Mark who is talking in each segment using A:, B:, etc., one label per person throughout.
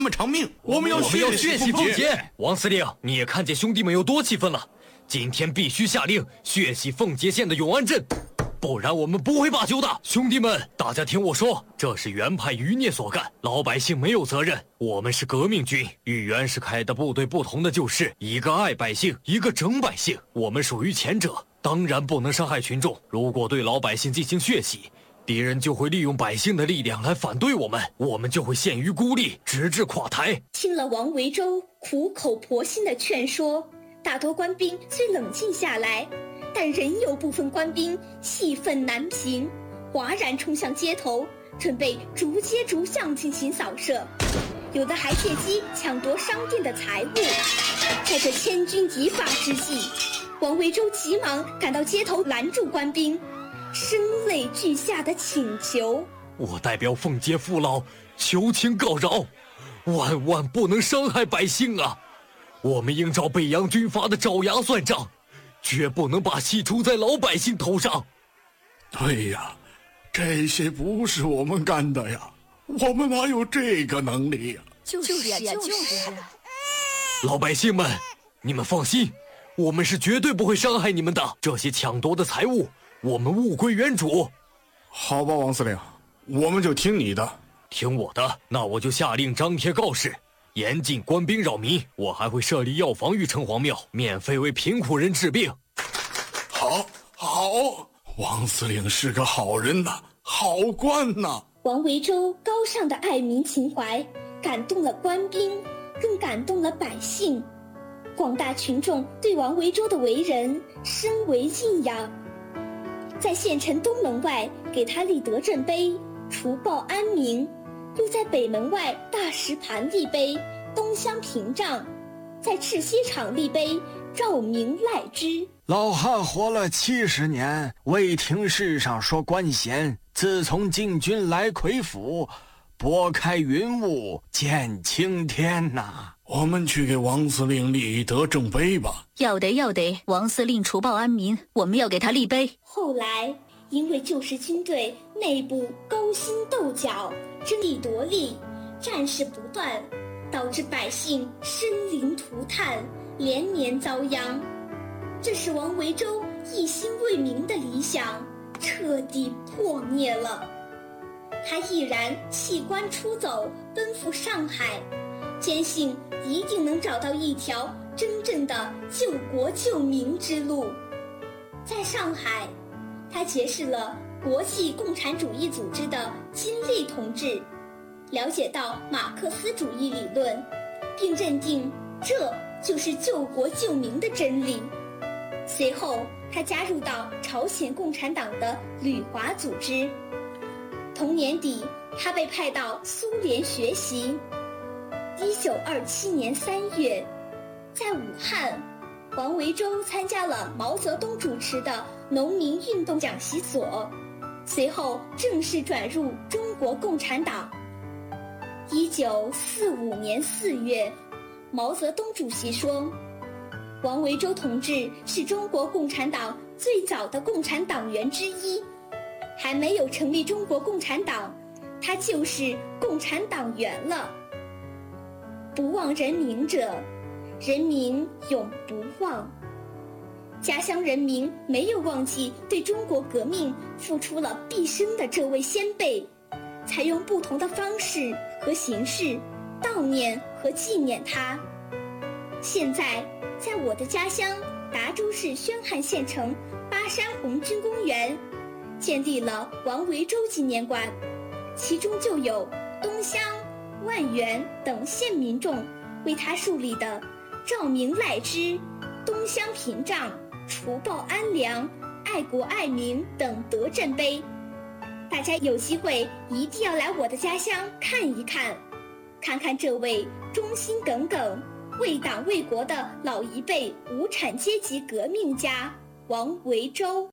A: 们偿命，我们要
B: 血洗凤姐。王司令，你也看见兄弟们有多气愤了，今天必须下令血洗凤节县的永安镇，不然我们不会罢休的。兄弟们，大家听我说，这是原派余孽所干，老百姓没有责任。我们是革命军，与袁世凯的部队不同的就是，一个爱百姓，一个整百姓。我们属于前者，当然不能伤害群众。如果对老百姓进行血洗，敌人就会利用百姓的力量来反对我们，我们就会陷于孤立，直至垮台。
C: 听了王维洲苦口婆心的劝说，大多官兵虽冷静下来，但仍有部分官兵气愤难平，哗然冲向街头，准备逐街逐巷进行扫射，有的还借机抢夺商店的财物。在这千钧一发之际，王维洲急忙赶到街头拦住官兵，声泪俱下的请求：
B: 我代表凤节父老求情告饶，万万不能伤害百姓啊！我们应照北洋军阀的爪牙算账，绝不能把气出在老百姓头上。
A: 对呀，这些不是我们干的呀，我们哪有这个能力呀？
C: 就是啊。
B: 老百姓们，你们放心，我们是绝对不会伤害你们的。这些抢夺的财物，我们物归原主。
A: 好吧，王司令，我们就听你的。
B: 听我的，那我就下令张贴告示，严禁官兵扰民。我还会设立药房于城隍庙，免费为贫苦人治病。
A: 好，王司令是个好人呐，好官呐。
C: 王维洲高尚的爱民情怀感动了官兵，更感动了百姓。广大群众对王维洲的为人深为敬仰，在县城东门外给他立德政碑，除暴安民，又在北门外大石盘立碑，东乡屏障，在赤溪场立碑，照明赖之。
D: 老汉活了70年，未听世上说官衔。自从进军来魁府，拨开云雾见青天呐。
A: 我们去给王司令立德政碑吧。
E: 要得，王司令除暴安民，我们要给他立碑。
C: 后来因为旧时军队内部勾心斗角，争利夺利，战事不断，导致百姓生灵涂炭，连年遭殃。这使王维洲一心为民的理想彻底破灭了。他毅然弃官出走，奔赴上海，坚信一定能找到一条真正的救国救民之路。在上海，他结识了国际共产主义组织的金立同志，了解到马克思主义理论，并认定这就是救国救民的真理。随后他加入到朝鲜共产党的旅华组织。同年底，他被派到苏联学习。1927年3月，在武汉，王维洲参加了毛泽东主持的农民运动讲习所，随后正式转入中国共产党。1945年4月，毛泽东主席说，王维洲同志是中国共产党最早的共产党员之一，还没有成立中国共产党，他就是共产党员了。不忘人民者，人民永不忘。家乡人民没有忘记对中国革命付出了毕生的这位先辈，采用不同的方式和形式悼念和纪念他。现在在我的家乡达州市宣汉县城巴山红军公园建立了王维洲纪念馆，其中就有东乡、万源等县民众为他树立的照明赖之、东乡屏障、除暴安良、爱国爱民等德政碑。大家有机会一定要来我的家乡看一看，看看这位忠心耿耿、为党为国的老一辈无产阶级革命家王维洲。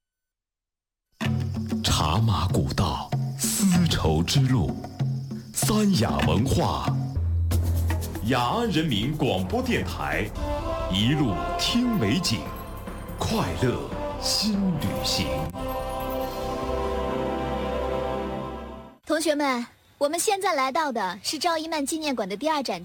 F: 茶马古道，丝绸之路，三雅文化，雅安人民广播电台，一路听美景，快乐新旅行。
E: 同学们，我们现在来到的是赵一曼纪念馆的第2展厅。